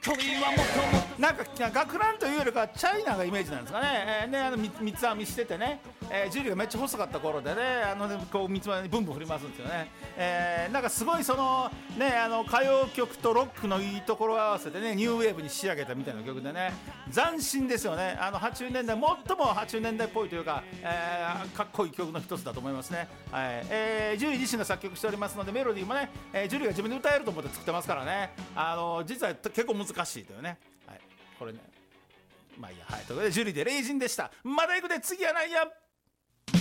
距離はもともとなんか学ランというよりかチャイナがイメージなんですかね。三つ編みしててね、ジュリーがめっちゃ細かった頃でね、こう三つ編みにブンブン振り回すんですよね。なんかすごいそのね、歌謡曲とロックのいいところを合わせてね、ニューウェーブに仕上げたみたいな曲でね、斬新ですよね。80年代、最も80年代っぽいというか、かっこいい曲の一つだと思いますね。ジュリー自身が作曲しておりますので、メロディーもね、ジュリーが自分で歌えると思って作ってますからね、実は結構難しいというね。はい、これね、まあいいや、はい、ということでジュリーでレイジンでした。まだ行くで、次はないや。